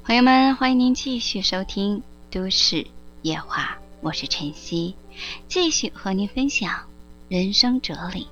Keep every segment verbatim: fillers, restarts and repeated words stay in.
朋友们，欢迎您继续收听都市夜话，我是晨曦，继续和您分享人生哲理。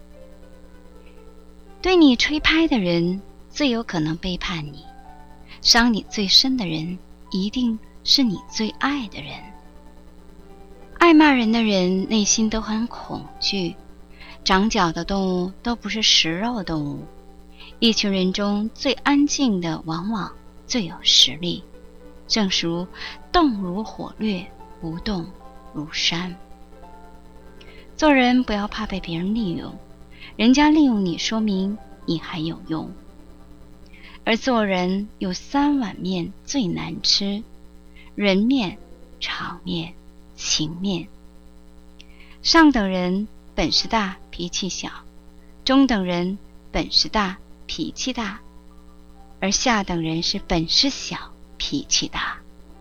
对你吹拍的人最有可能背叛你，伤你最深的人一定是你最爱的人。爱骂人的人内心都很恐惧，长脚的动物都不是食肉动物，一群人中最安静的往往最有实力，正如动如火掠，不动如山。做人不要怕被别人利用，人家利用你说明你还有用。而做人有三碗面最难吃：人面、场面、情面。上等人本事大脾气小，中等人本事大脾气大，而下等人是本事小脾气大。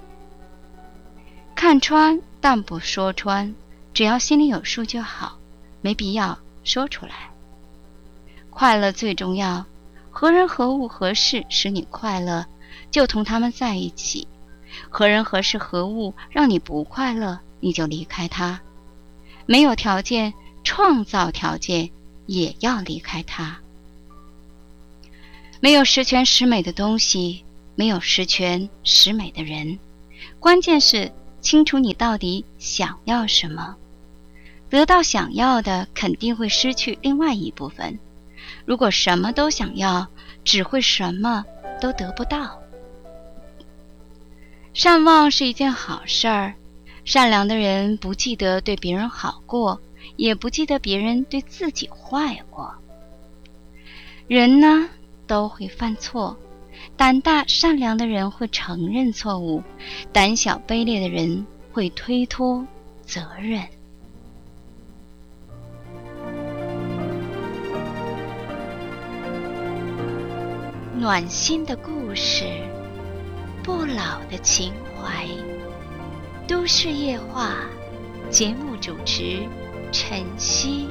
看穿但不说穿，只要心里有数就好，没必要说出来。快乐最重要，何人何物何事使你快乐，就同他们在一起；何人何事何物让你不快乐，你就离开他。没有条件，创造条件也要离开他。没有十全十美的东西，没有十全十美的人，关键是清楚你到底想要什么。得到想要的，肯定会失去另外一部分。如果什么都想要，只会什么都得不到。善忘是一件好事儿，善良的人不记得对别人好过，也不记得别人对自己坏过。人呢，都会犯错，胆大善良的人会承认错误，胆小卑劣的人会推脱责任。暖心的故事，不老的情怀。都市夜话，节目主持晨曦。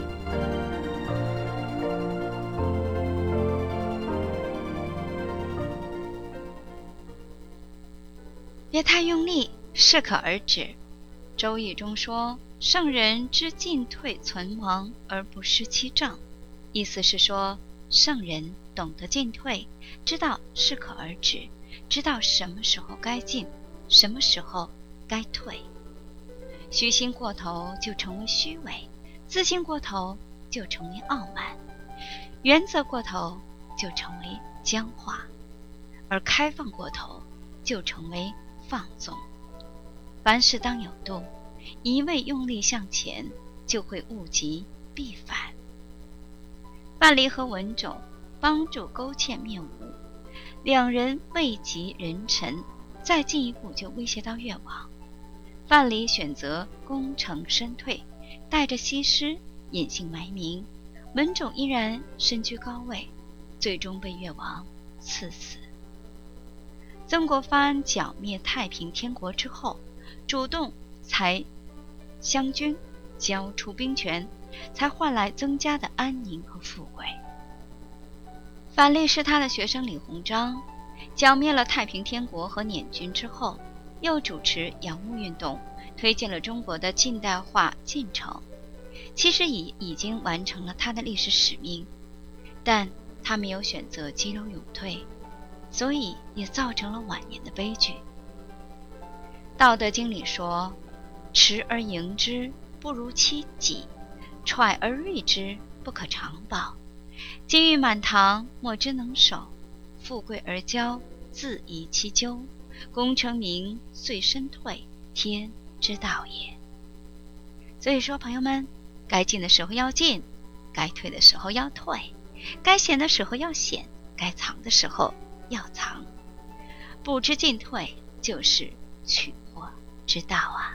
别太用力，适可而止。周易中说，圣人知进退存亡而不失其正，意思是说，圣人懂得进退，知道适可而止，知道什么时候该进，什么时候该退。虚心过头就成为虚伪，自信过头就成为傲慢，原则过头就成为僵化，而开放过头就成为放纵。凡事当有度，一味用力向前，就会物极必反。范蠡和文种帮助勾践灭吴，两人位极人臣，再进一步就威胁到越王。范蠡选择功成身退，带着西施隐姓埋名，文种依然身居高位，最终被越王赐死。曾国藩剿灭太平天国之后，主动裁湘军，交出兵权，才换来增加的安宁和富贵。反例是他的学生李鸿章，剿灭了太平天国和捻军之后，又主持洋务运动，推进了中国的近代化进程。其实已已经完成了他的历史使命，但他没有选择激流勇退，所以也造成了晚年的悲剧。道德经里说，持而盈之，不如其己；揣而锐之，不可长保。金玉满堂，莫之能守；富贵而骄，自遗其咎。功成名，遂身退，天之道也。所以说，朋友们，该进的时候要进，该退的时候要退，该显的时候要显，该藏的时候要藏。不知进退，就是取货之道啊。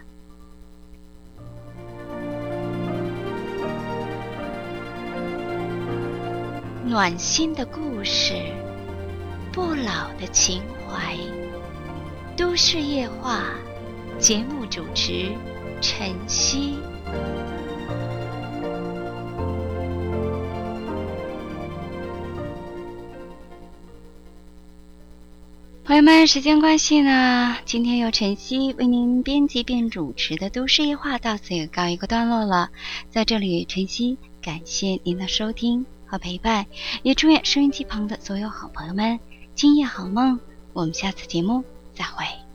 暖心的故事，不老的情怀。都市夜话，节目主持晨曦。 朋友们，时间关系呢，今天由晨曦为您编辑并主持的都市夜话到此也告一个段落了。在这里，晨曦感谢您的收听和陪伴，也祝愿收音机旁的所有好朋友们今夜好梦。我们下次节目再会。